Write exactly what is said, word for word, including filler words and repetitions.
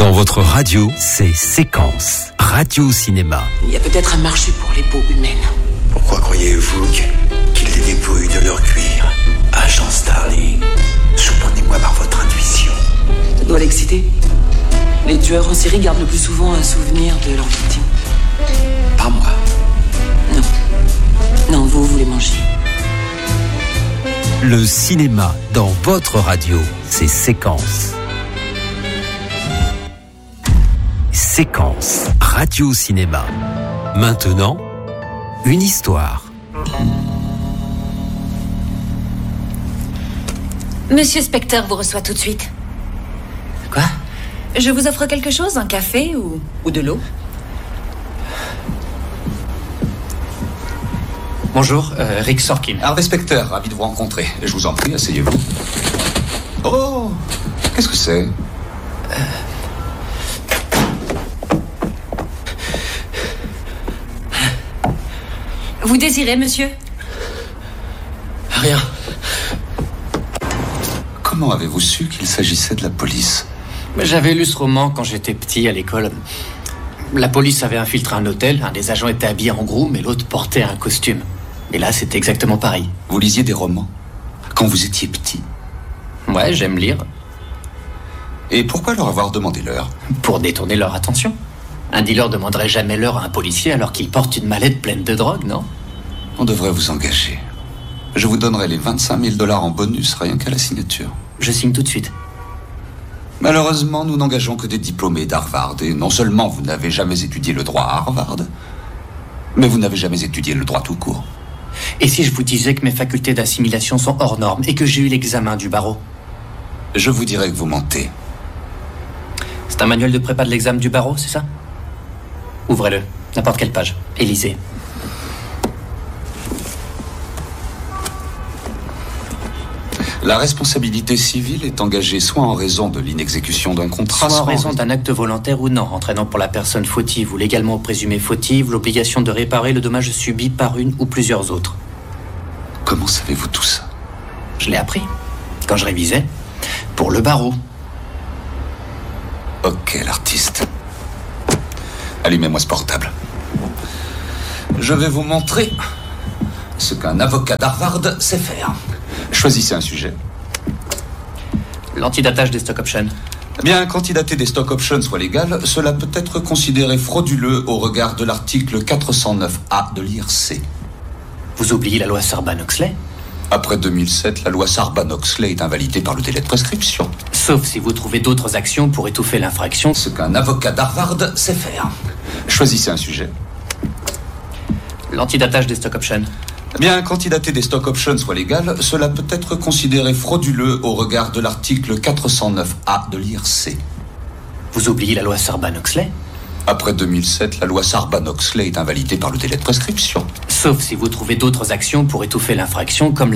Dans votre radio, c'est Séquence, radio cinéma. Il y a peut-être un marché pour les peaux humaines. Pourquoi croyez-vous qu'ils les dépouillent de leur cuir? Agent Starling, soutenez-moi par votre intuition. Ça doit l'exciter. Les tueurs en série gardent le plus souvent un souvenir de leur victime. Pas moi. Non. Non, vous, vous les mangez. Le cinéma dans votre radio, c'est Séquence. Séquence, radio cinéma. Maintenant, une histoire. Monsieur Specter vous reçoit tout de suite. Quoi? Je vous offre quelque chose, un café ou, ou de l'eau? Bonjour, euh, Rick Sorkin. Harvey Specter, ravi de vous rencontrer. Je vous en prie, asseyez-vous. Oh, qu'est-ce que c'est? euh... Vous désirez, monsieur? Rien. Comment avez-vous su qu'il s'agissait de la police? J'avais lu ce roman quand j'étais petit à l'école. La police avait infiltré un hôtel, un des agents était habillé en groom et l'autre portait un costume. Et là, c'était exactement pareil. Vous lisiez des romans quand vous étiez petit? Ouais, j'aime lire. Et pourquoi leur avoir demandé l'heure? Pour détourner leur attention. Un dealer demanderait jamais l'heure à un policier alors qu'il porte une mallette pleine de drogue, non? On devrait vous engager. Je vous donnerai les vingt-cinq mille dollars en bonus rien qu'à la signature. Je signe tout de suite. Malheureusement, nous n'engageons que des diplômés d'Harvard. Et non seulement vous n'avez jamais étudié le droit à Harvard, mais vous n'avez jamais étudié le droit tout court. Et si je vous disais que mes facultés d'assimilation sont hors normes et que j'ai eu l'examen du barreau? Je vous dirais que vous mentez. C'est un manuel de prépa de l'examen du barreau, c'est ça? Ouvrez-le, n'importe quelle page. Et lisez. La responsabilité civile est engagée soit en raison de l'inexécution d'un contrat, soit en raison d'un acte volontaire ou non, entraînant pour la personne fautive ou légalement présumée fautive l'obligation de réparer le dommage subi par une ou plusieurs autres. Comment savez-vous tout ça? Je l'ai appris quand je révisais pour le barreau. Ok, l'artiste. Allumez-moi ce portable. Je vais vous montrer ce qu'un avocat d'Harvard sait faire. Choisissez un sujet. L'antidatage des stock options. Eh bien, qu'antidater des stock options soit légal, cela peut être considéré frauduleux au regard de l'article quatre cent neuf A de l'I R C. Vous oubliez la loi Sarbanes-Oxley? Après deux mille sept, la loi Sarbanes-Oxley est invalidée par le délai de prescription. Sauf si vous trouvez d'autres actions pour étouffer l'infraction. Ce qu'un avocat d'Harvard sait faire. Choisissez un sujet. L'antidatage des stock options. Eh bien, qu'antidater des stock options soit légal, cela peut être considéré frauduleux au regard de l'article quatre cent neuf A de l'I R C. Vous oubliez la loi Sarbanes-Oxley? Après deux mille sept, la loi Sarbanes-Oxley est invalidée par le délai de prescription. Sauf si vous trouvez d'autres actions pour étouffer l'infraction comme